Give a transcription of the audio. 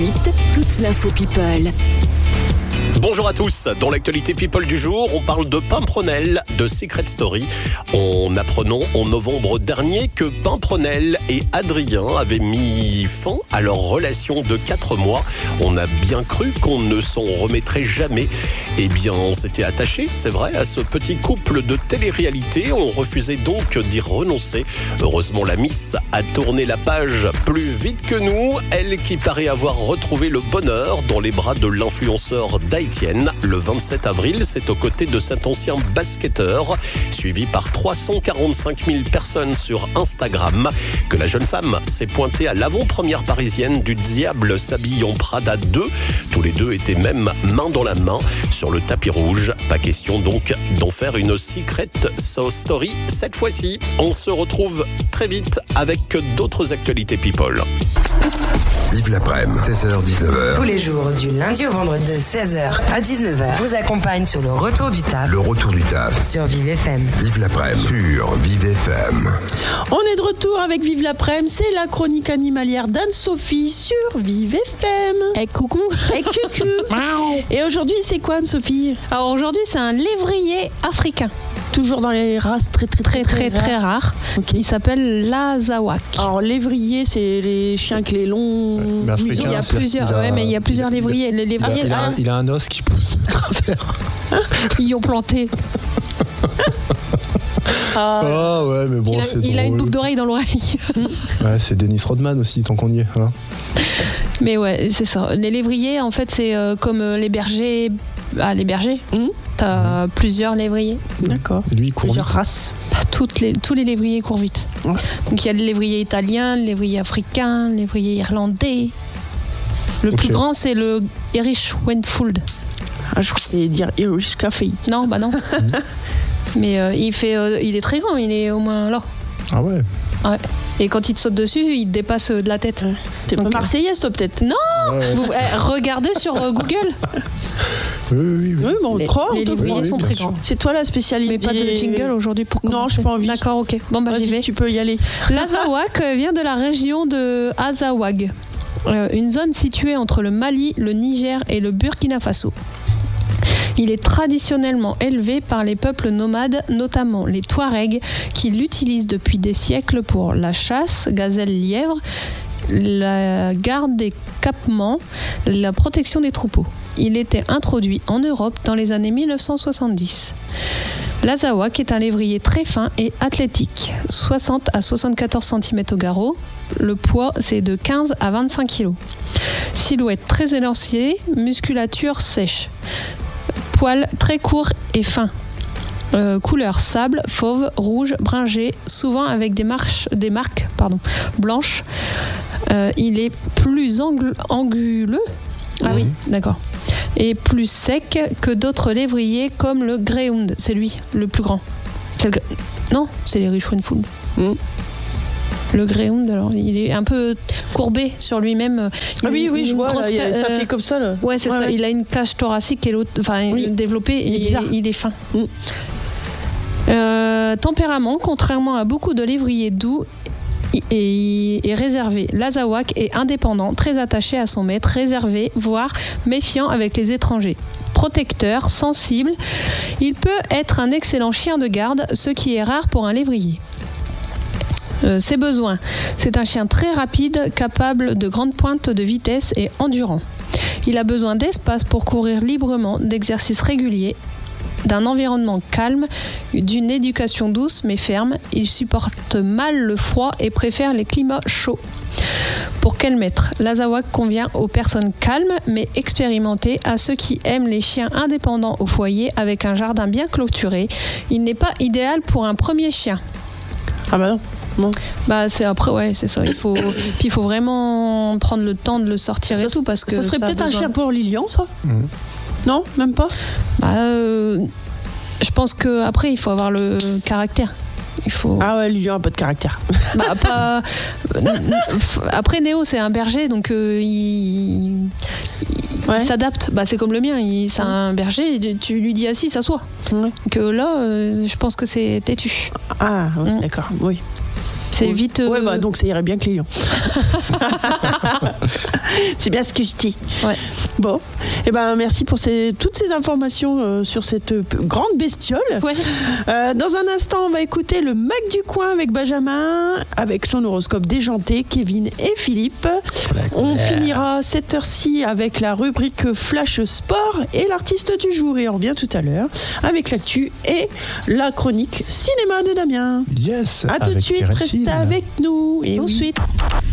suite, toute l'info People. Bonjour à tous, dans l'actualité People du jour, on parle de Pimprenel, de Secret Story. On apprenant en novembre dernier que Pimprenel et Adrien avaient mis fin à leur relation de 4 mois. On a bien cru qu'on ne s'en remettrait jamais. Eh bien, on s'était attaché, c'est vrai, à ce petit couple de télé-réalité. On refusait donc d'y renoncer. Heureusement, la Miss a tourné la page plus vite que nous. Elle qui paraît avoir retrouvé le bonheur dans les bras de l'influenceur d'Haïtienne. Le 27 avril, c'est aux côtés de cet ancien basketteur, suivi par 345 000 personnes sur Instagram, que la jeune femme s'est pointée à l'avant-première parisienne du Diable s'habille en Prada 2. Tous les deux étaient même main dans la main sur le tapis rouge. Pas question donc d'en faire une Secret Story cette fois-ci. On se retrouve très vite avec d'autres actualités People. Vive l'après-midi, 16h-19h. Tous les jours, du lundi au vendredi, de 16h à 19h, vous accompagne sur le retour du taf. Le retour du taf. Sur Vive FM. Vive l'après-midi sur Vive FM. On est de retour avec Vive l'après-midi, c'est la chronique animalière d'Anne-Sophie sur Vive FM. Et coucou. Et coucou. Et aujourd'hui, c'est quoi Anne-Sophie? Alors aujourd'hui, c'est un lévrier africain. Toujours dans les races très rares. Okay. Il s'appelle l'Azawak. Alors lévrier, c'est les chiens avec les longs. Mais africain, il y a plusieurs. Mais il y a plusieurs lévriers. Les lévriers, il a un os qui pousse de travers. Ils y ont planté. Ah ouais, mais bon, c'est drôle. Il a une boucle d'oreille dans l'oreille. Ouais, c'est Dennis Rodman aussi, tant qu'on y est. Hein. Mais ouais, c'est ça. Les lévriers, en fait, c'est comme les bergers. Ah, les bergers. T'as plusieurs lévriers. D'accord. Et lui, il court plusieurs vite. races. Tous les lévriers courent vite. Ouais. Donc il y a le lévrier italien, le lévrier africain, le lévrier irlandais. Le plus grand, c'est le Irish Wentfold. Ah, je croyais dire Irish Coffee. Non, bah non. Mais il est très grand, il est au moins là. Ah ouais. Ouais. Et quand il te saute dessus, il te dépasse de la tête. T'es pas marseillaise, toi, peut-être? Non. Regardez sur Google. Oui. Oui, bon, on te croit. Les lévriers sont très grands. C'est toi la spécialiste. Mais pas de jingle aujourd'hui pour commencer. Non, j'ai pas envie. D'accord, ok. Bon, bah j'y vais. Tu peux y aller. L'Azawak vient de la région de Azawag, une zone située entre le Mali, le Niger et le Burkina Faso. Il est traditionnellement élevé par les peuples nomades, notamment les Touaregs, qui l'utilisent depuis des siècles pour la chasse, gazelle-lièvre, la garde des campements, la protection des troupeaux. Il était introduit en Europe dans les années 1970. L'Azawak est un lévrier très fin et athlétique, 60 à 74 cm au garrot. Le poids, c'est de 15 à 25 kg. Silhouette très élancée, musculature sèche. Poils très courts et fins. Couleur sable, fauve, rouge, bringé, souvent avec des marques blanches. Il est plus anguleux. Ah oui, d'accord. Et plus sec que d'autres lévriers comme le Greyhound. C'est lui, le plus grand. Non, c'est l'Irish Wentfold. Le Greyhound, alors, il est un peu courbé sur lui-même. Ah oui, je vois, là, ça fait comme ça. Là. Ouais, c'est ça. Ouais. Il a une cage thoracique développée et il est fin. Tempérament, contrairement à beaucoup de lévriers doux, est réservé. L'Azawak est indépendant, très attaché à son maître, réservé, voire méfiant avec les étrangers. Protecteur, sensible, il peut être un excellent chien de garde, ce qui est rare pour un lévrier. Ses besoins. C'est un chien très rapide, capable de grandes pointes de vitesse et endurant. Il a besoin d'espace pour courir librement, d'exercices réguliers, d'un environnement calme, d'une éducation douce mais ferme. Il supporte mal le froid et préfère les climats chauds. Pour quel maître? L'Azawak convient aux personnes calmes mais expérimentées, à ceux qui aiment les chiens indépendants au foyer avec un jardin bien clôturé. Il n'est pas idéal pour un premier chien. Ah bah non. Non. Bah c'est après c'est ça. Il faut vraiment prendre le temps de le sortir et tout parce que ça serait peut-être un chien pour Lilian, ça. Non, même pas. Je pense que après il faut avoir le caractère. Ah ouais, Lilian a pas de caractère. Après Néo c'est un berger donc il s'adapte. C'est comme le mien, c'est un berger. Tu lui dis assis, s'assoit. Donc là, je pense que c'est têtu. Ah oui, d'accord, oui. C'est vite. Ouais, bah, donc ça irait bien que les lions. C'est bien ce que je dis. Ouais. Bon, et ben merci pour toutes ces informations sur cette grande bestiole. Ouais. Dans un instant, on va écouter le Mac du coin avec Benjamin, avec son horoscope déjanté, Kevin et Philippe. On finira cette heure-ci avec la rubrique Flash Sport et l'artiste du jour. Et on revient tout à l'heure avec l'actu et la chronique cinéma de Damien. Yes. À tout de suite, restez avec nous. Et Tout de oui. suite.